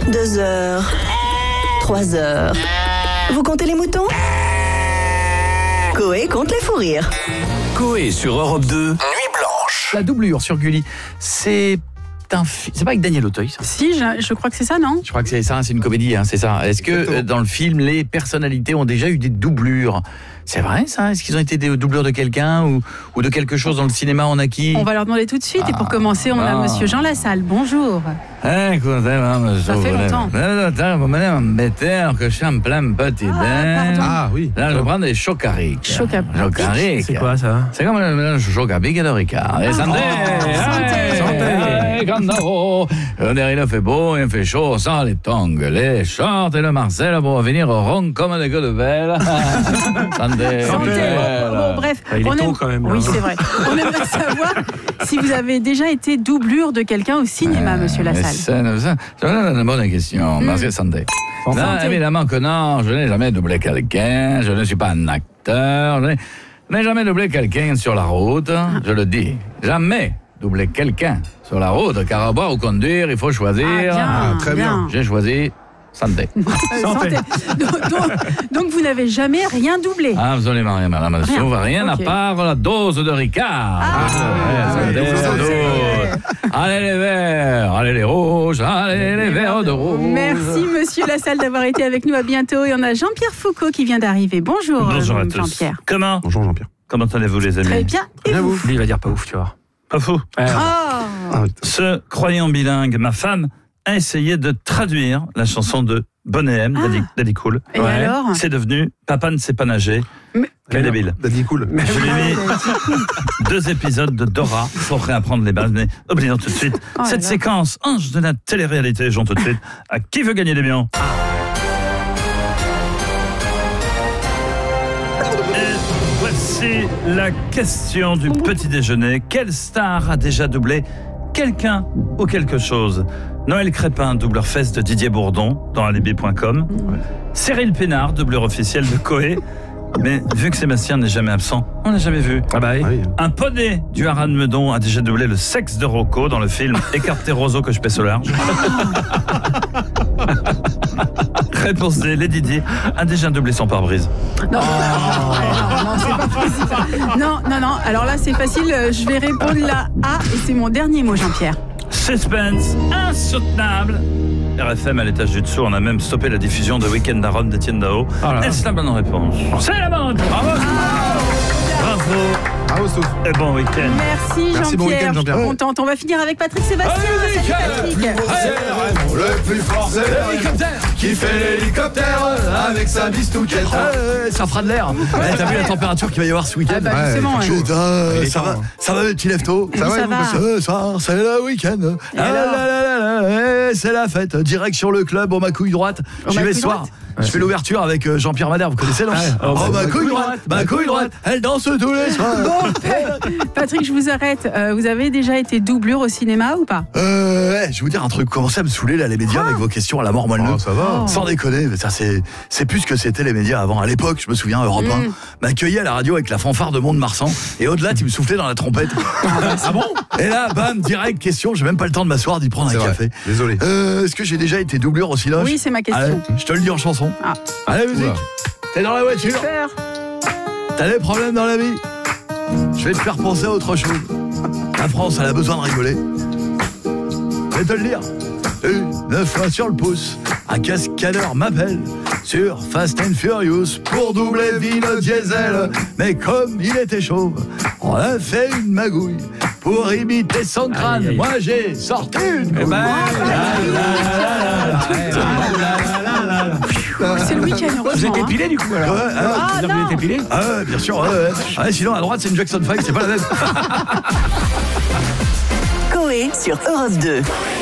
2 heures, 3 heures. Vous comptez les moutons? Coé compte les fous rires. Coé sur Europe 2, Nuit Blanche. La doublure sur Gulli, c'est pas avec Daniel Auteuil, ça? Si, je crois que c'est ça, non? Je crois que c'est ça, c'est une comédie, hein, c'est ça. Est-ce que dans le film, les personnalités ont déjà eu des doublures? C'est vrai, ça? Est-ce qu'ils ont été des doublures de quelqu'un ou de quelque chose dans le cinéma? On a qui? On va leur demander tout de suite. Et pour commencer, on a Monsieur Jean Lassalle. Bonjour. Écoutez, Ça fait longtemps. Vous m'allez m'embêter alors que je suis en plein petit bain. Pardon. oui. Là, je prends des chocariques. Chocariques. C'est quoi ça? C'est comme le mélange de chocapic et de Ricard. Et santé! Il fait beau, il fait chaud, sans les tongs, les shorts et le Marcel pour venir rond comme des gueules de belle. Santé! Bon, bref. Il est tôt quand même. Oui, c'est vrai. On aimerait savoir si vous avez déjà été doublure de quelqu'un au cinéma, Monsieur Lassalle. C'est une bonne question. Merci, santé. Non, évidemment que non, je n'ai jamais doublé quelqu'un, je ne suis pas un acteur, je n'ai jamais doublé quelqu'un sur la route, je le dis. Jamais doublé quelqu'un sur la route, car à boire ou conduire, il faut choisir. Très bien. J'ai choisi santé. Santé. Donc vous n'avez jamais rien doublé? Absolument rien, madame. Elle sauve rien à Ok. part la dose de Ricard. Santé, santé. Allez les verts, allez les rouges, allez les verts de rouge. Merci Monsieur Lassalle d'avoir été avec nous. À bientôt. Et on a Jean-Pierre Foucault qui vient d'arriver. Bonjour, Bonjour à tous. Jean-Pierre. Comment Bonjour Jean-Pierre. allez-vous les amis? Très bien. Et vous? Lui, il va dire pas ouf, tu vois. Pas fou. Se croyant bilingue, ma femme a essayé de traduire la chanson de Bonnet M, Daddy Cool. Et alors? C'est devenu Papa ne sait pas nager. Quel débile. Daddy Cool. Je lui ai mis 2 épisodes de Dora pour réapprendre les bases, mais oublions tout de suite Oh là cette là. séquence ange de la télé-réalité. J'en tout de suite à Qui veut gagner des millions. Et voici la question du petit déjeuner. Quelle star a déjà doublé quelqu'un ou quelque chose? Noël Crépin, doubleur fesse de Didier Bourdon dans alibi.com. Cyril Pénard, doubleur officiel de Coé. Mais vu que Sébastien n'est jamais absent, on l'a jamais vu. Ah bah oui. Un poney du Haras de Meudon a déjà doublé le sexe de Rocco dans le film Écarté Roseau que je pèse au large. Réponse D, Lady Di a déjà doublé son pare-brise. Non, c'est pas possible. Non. Alors là, c'est facile. Je vais répondre la A et c'est mon dernier mot, Jean-Pierre. Suspense insoutenable. RFM à l'étage du dessous, on a même stoppé la diffusion de Weekend Daron d'Étienne Dao. Est-ce la bonne réponse? C'est la bonne. Bravo. Bravo. Bravo Stouff. Et bon week-end. Merci Merci, bon Jean-Pierre. week-end, Jean-Pierre. Je suis contente. On va finir avec Patrick Sébastien. Salut Patrick. Le plus fort c'est l'hélicoptère qui fait l'hélicoptère avec sa bistouquette. Ça fera de l'air. T'as vu la température qu'il va y avoir ce week-end? Ah bah justement, ouais. Putain, ça va le petit lève-tôt. Oui, ça va. Ce soir, c'est le week-end. C'est la fête. Direction le club, au ma couille droite. Au J'y ma vais couille ce soir. droite. Je fais l'ouverture avec Jean-Pierre Madère, vous connaissez, non? Ma couille droite, elle danse tous les soirs. Bon, Patrick, je vous arrête. Vous avez déjà été doublure au cinéma ou pas? Ouais, je vais vous dire un truc. Commencez à me saouler là, les médias, avec vos questions à la mort moelleux. Ça va. Sans déconner, mais ça c'est plus ce que c'était les médias avant. À l'époque, je me souviens, Europe 1 m'accueillait à la radio avec la fanfare de Mont-de-Marsan et au-delà, tu me soufflais dans la trompette. Ah bon? Et là, bam, direct question, j'ai même pas le temps de m'asseoir, d'y prendre un café. Désolé. Est-ce que j'ai déjà été doublure au cinoche? Oui, c'est ma question. Allez, je te le dis en chanson. Ah. Allez, musique. Oula. T'es dans la voiture. Super. T'as des problèmes dans la vie. Je vais te faire penser à autre chose. La France, elle a besoin de rigoler. Je vais te le dire. Une fois sur le pouce, un cascadeur m'appelle sur Fast and Furious pour doubler Vino Diesel. Mais comme il était chauve, on a fait une magouille pour imiter son crâne. Moi, j'ai sorti une couille. C'est le week-end, Vous heureusement. êtes épilé du coup alors? Ouais, Ah non. Vous êtes épilé? Ah ouais, bien sûr. Ouais, sinon, à droite, c'est une Jackson 5, c'est pas la même. Coé sur Europe 2.